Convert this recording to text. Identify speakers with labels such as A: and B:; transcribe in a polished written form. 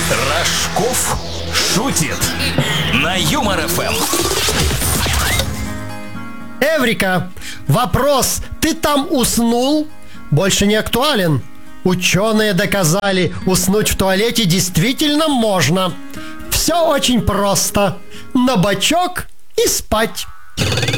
A: Рожков шутит на Юмор ФМ.
B: Эврика, вопрос «ты там уснул?» больше не актуален. Ученые доказали, уснуть в туалете действительно можно. Все очень просто. На бочок и спать.